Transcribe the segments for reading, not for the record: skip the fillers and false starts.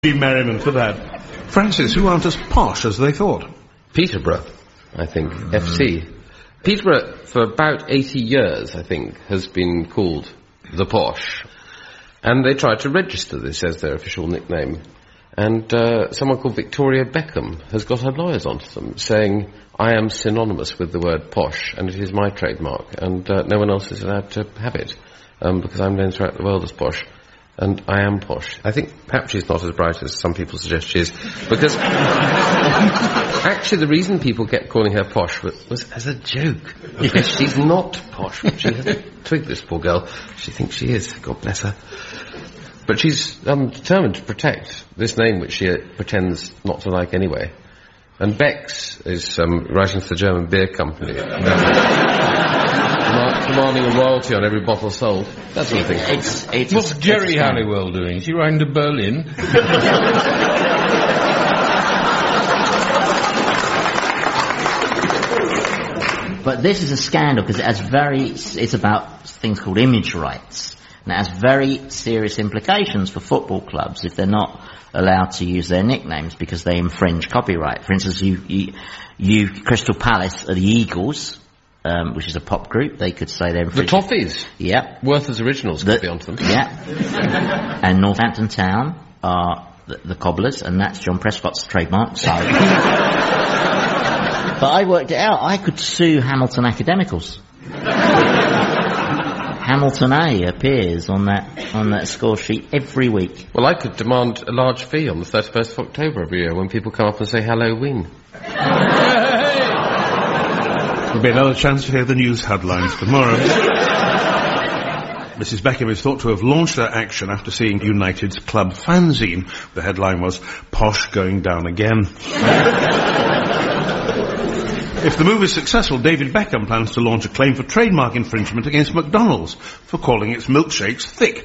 Merriman for that. Francis, who aren't as posh as they thought? Peterborough, I think, FC. Peterborough, for about 80 years, I think, has been called the Posh. And they tried to register this as their official nickname. And someone called Victoria Beckham has got her lawyers onto them, saying, I am synonymous with the word posh, and it is my trademark, and no one else is allowed to have it, because I'm known throughout the world as posh. And I am posh. I think perhaps she's not as bright as some people suggest she is, because actually the reason people kept calling her posh was as a joke. Because she's not posh. She hasn't twigged this poor girl. She thinks she is. God bless her. But she's determined to protect this name which she pretends not to like anyway. And Beck's is writing to the German beer company, demanding a royalty on every bottle sold. That sort of thing. What's Jerry Halliwell doing? Is he riding to Berlin? But this is a scandal because it's about things called image rights. And it has very serious implications for football clubs if they're not allowed to use their nicknames because they infringe copyright. For instance, Crystal Palace are the Eagles, which is a pop group. They could say they're infringing. The Toffees. Yeah. Worth as originals could be onto them. Yeah. And Northampton Town are the Cobblers, and that's John Prescott's trademark. So. But I worked it out. I could sue Hamilton Academicals. Hamilton A appears on that score sheet every week. Well, I could demand a large fee on the 31st of October every year when people come up and say Halloween. There'll be another chance to hear the news headlines tomorrow. Mrs. Beckham is thought to have launched her action after seeing United's club fanzine. The headline was, Posh going down again. If the move is successful, David Beckham plans to launch a claim for trademark infringement against McDonald's for calling its milkshakes thick.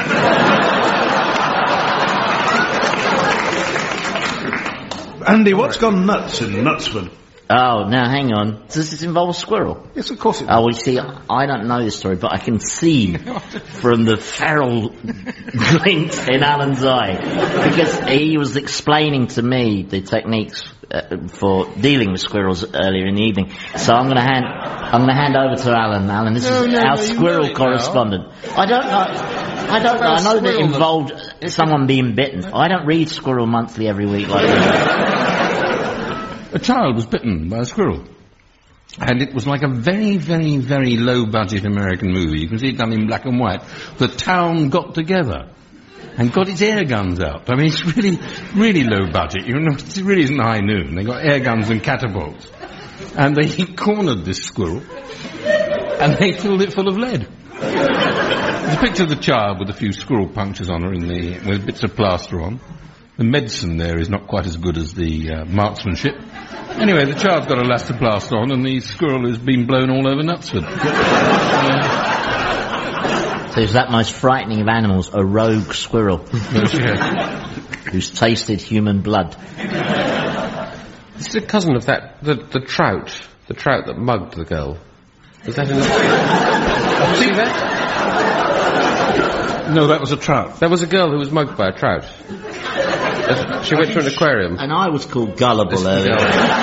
Andy, what's gone nuts in Knutsford? Oh, now hang on. Does this involve a squirrel? Yes, of course it does. Oh, well, you see, I don't know this story, but I can see from the feral glint in Alan's eye, because he was explaining to me the techniques for dealing with squirrels earlier in the evening. So I'm going to hand over to Alan. Alan, this is our squirrel correspondent. I don't know. I know that it involved someone being bitten. I don't read Squirrel Monthly every week like that. A child was bitten by a squirrel. And it was like a very, very, very low-budget American movie. You can see it done in black and white. The town got together and got its air guns out. I mean, it's really, really low budget. You know, it really isn't high noon. They got air guns and catapults. And they cornered this squirrel. And they filled it full of lead. There's a picture of the child with a few squirrel punctures on her with bits of plaster on. The medicine there is not quite as good as the marksmanship. Anyway, the child's got a elastoplast on and the squirrel has been blown all over Knutsford. So is that most frightening of animals, a rogue squirrel who's tasted human blood? This is a cousin of that, the trout that mugged the girl. Was that in the... See that? No, that was a trout. There was a girl who was mugged by a trout. She went to an aquarium. And I was called gullible earlier.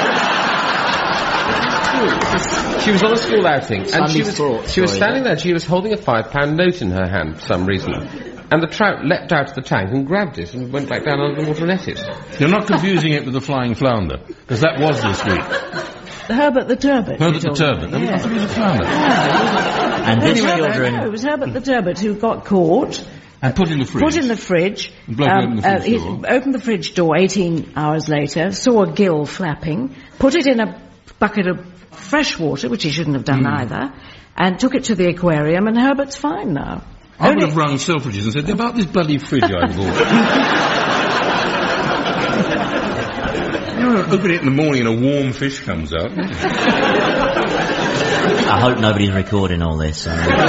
She was on a school outing, and she was standing there, she was holding a £5 note in her hand for some reason. And the trout leapt out of the tank and grabbed it and went back down under the water and ate it. You're not confusing it with the flying flounder, because that was this week. Herbert the Turbot. Herbert the Turbot. That was a flounder. And this children... No, it was Herbert the Turbot who got caught... And put in the fridge. He opened the fridge door 18 hours later, saw a gill flapping, put it in a bucket of fresh water, which he shouldn't have done either, and took it to the aquarium, and Herbert's fine now. I would have rung Selfridges and said, about this bloody fridge I bought. You open it in the morning and a warm fish comes out. I hope nobody's recording all this.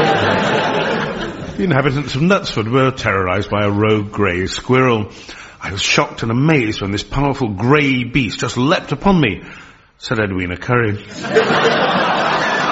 The inhabitants of Knutsford were terrorised by a rogue grey squirrel. I was shocked and amazed when this powerful grey beast just leapt upon me, said Edwina Curry.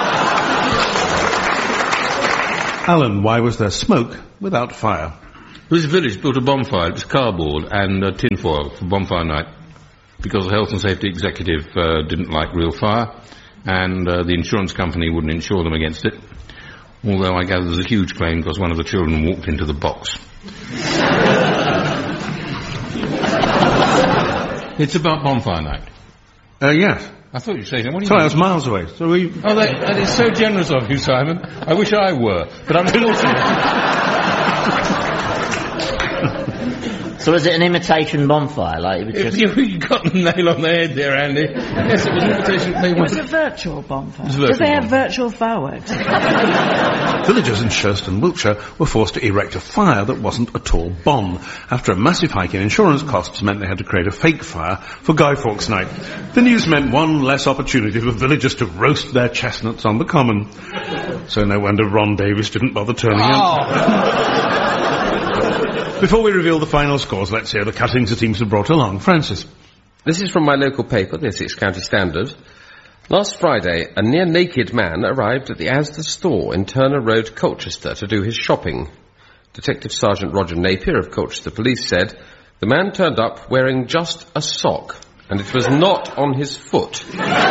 Alan, why was there smoke without fire? This village built a bonfire. It was cardboard and tinfoil for bonfire night, because the health and safety executive didn't like real fire, and the insurance company wouldn't insure them against it. Although I gather there's a huge claim because one of the children walked into the box. It's about bonfire night. Yes. I thought you'd say something. What do you Sorry, mean? I was miles away. So we... Oh, that is so generous of you, Simon. I wish I were, but I'm fortunate. So is it an imitation bonfire? Like, it was just... You got the nail on the head there, Andy. Yes, it was an imitation. It was a virtual bonfire. Did they have virtual fireworks? Villagers in Shurston, Wiltshire, were forced to erect a fire that wasn't at all bon, after a massive hike in insurance costs meant they had to create a fake fire for Guy Fawkes Night. The news meant one less opportunity for villagers to roast their chestnuts on the common. So no wonder Ron Davis didn't bother turning up. Before we reveal the final scores, let's hear the cuttings the teams have brought along. Francis. This is from my local paper, the Essex County Standard. Last Friday, a near-naked man arrived at the Asda store in Turner Road, Colchester, to do his shopping. Detective Sergeant Roger Napier of Colchester Police said the man turned up wearing just a sock, and it was not on his foot.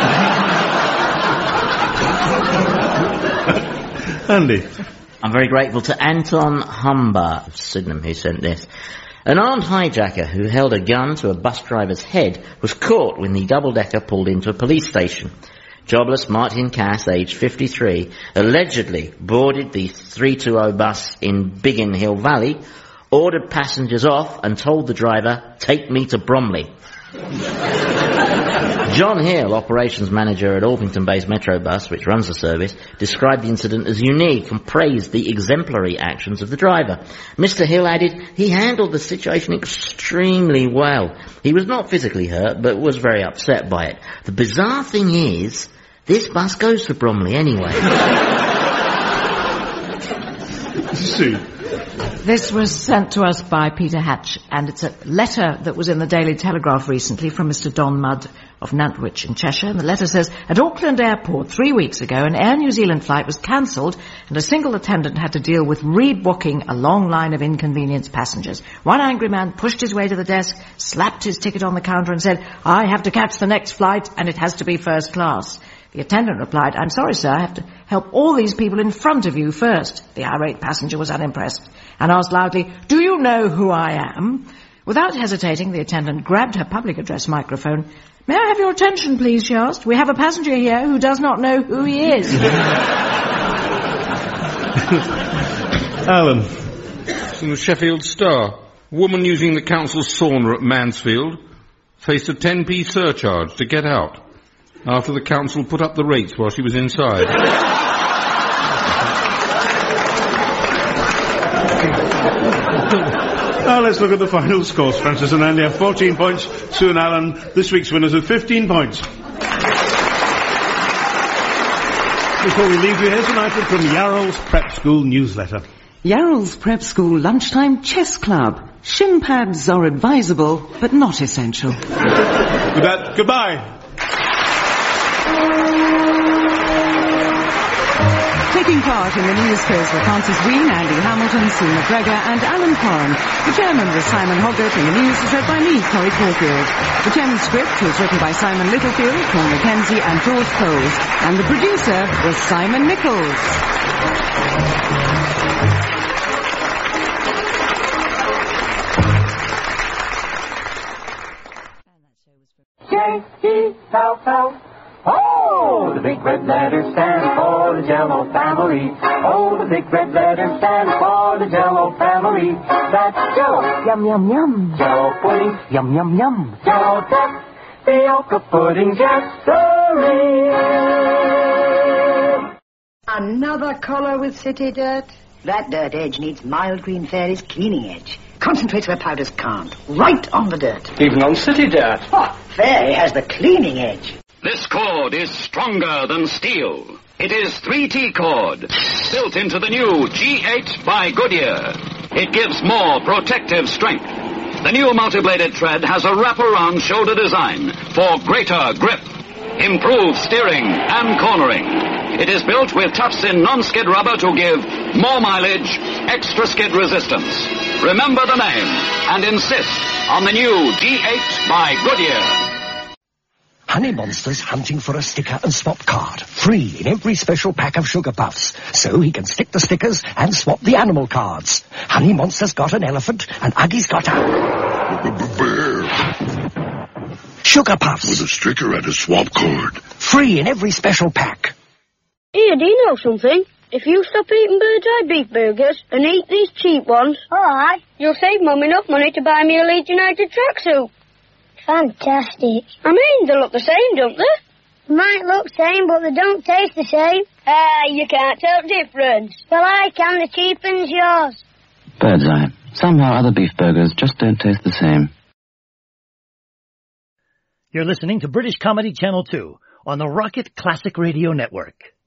Andy. I'm very grateful to Anton Humber of Sydenham who sent this. An armed hijacker who held a gun to a bus driver's head was caught when the double-decker pulled into a police station. Jobless Martin Cass, aged 53, allegedly boarded the 320 bus in Biggin Hill Valley, ordered passengers off and told the driver, "Take me to Bromley." John Hill, operations manager at Orpington-based Metro Bus, which runs the service, described the incident as unique and praised the exemplary actions of the driver. Mr. Hill added he handled the situation extremely well. He was not physically hurt, but was very upset by it. The bizarre thing is, this bus goes to Bromley anyway. Sue. This was sent to us by Peter Hatch, and it's a letter that was in the Daily Telegraph recently from Mr. Don Mudd of Nantwich in Cheshire. And the letter says, at Auckland Airport 3 weeks ago, an Air New Zealand flight was cancelled and a single attendant had to deal with rebooking a long line of inconvenienced passengers. One angry man pushed his way to the desk, slapped his ticket on the counter and said, "I have to catch the next flight and it has to be first class." The attendant replied, "I'm sorry, sir, I have to help all these people in front of you first." The irate passenger was unimpressed and asked loudly, "Do you know who I am?" Without hesitating, the attendant grabbed her public address microphone. "May I have your attention, please?" she asked. "We have a passenger here who does not know who he is." Alan. From the Sheffield Star. Woman using the council's sauna at Mansfield faced a 10p surcharge to get out after the council put up the rates while she was inside. Now let's look at the final scores. Francis and Andy have 14 points. Sue and Alan, this week's winners, have 15 points. Before we leave you, here's an item from Yarrell's Prep School newsletter. Yarrell's Prep School Lunchtime Chess Club. Shin pads are advisable, but not essential. With that, goodbye. Taking part in the news quiz were Francis Ween, Andy Hamilton, Sue McGregor and Alan Corran. The chairman was Simon Hoggart and the news was read by me, Corrie Caulfield. The chairman's script was written by Simon Littlefield, Paul Mackenzie and George Coles. And the producer was Simon Nichols. J-E-L-L. Oh, the big red letters stand for the Jell-O family. Oh, the big red letters stand for the Jell-O family. That's Jell-O. Yum, yum, yum. Jell-O pudding. Yum, yum, yum. Jell-O duck. Fioca pudding, yes-sirree. Another collar with city dirt? That dirt edge needs Mild Green Fairy's cleaning edge. Concentrates where powders can't. Right on the dirt. Even on city dirt. Oh, Fairy has the cleaning edge. This cord is stronger than steel. It is 3T cord, built into the new G8 by Goodyear. It gives more protective strength. The new multi-bladed thread has a wraparound shoulder design for greater grip, improved steering and cornering. It is built with tufts in non-skid rubber to give more mileage, extra skid resistance. Remember the name and insist on the new G8 by Goodyear. Honey Monster's hunting for a sticker and swap card, free in every special pack of Sugar Puffs, so he can stick the stickers and swap the animal cards. Honey Monster's got an elephant, and Uggie's got a bear. Sugar Puffs. With a sticker and a swap card. Free in every special pack. Here, do you know something? If you stop eating Bird's Eye beef burgers and eat these cheap ones, alright, you'll save Mum enough money to buy me a Leeds United tracksuit. Fantastic. I mean, they look the same, don't they? Might look same, but they don't taste the same. You can't tell the difference. Well, I can. The cheap one's yours. Bird's Eye. Somehow other beef burgers just don't taste the same. You're listening to British Comedy Channel 2 on the Rocket Classic Radio Network.